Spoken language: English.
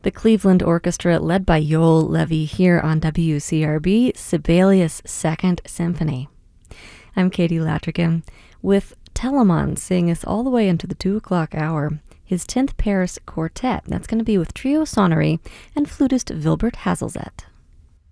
The Cleveland Orchestra, led by Yoel Levy here on WCRB, Sibelius' Second Symphony. I'm Katie Latrigan with Telemann seeing us all the way into the 2 o'clock hour. His 10th Paris Quartet. That's going to be with Trio Sonnery and flutist Wilbert Hazelzet.